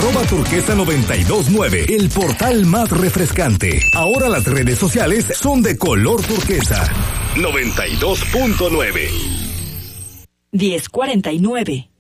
@turquesa929, el portal más refrescante. Ahora las redes sociales son de color turquesa. 92.9. 10:49.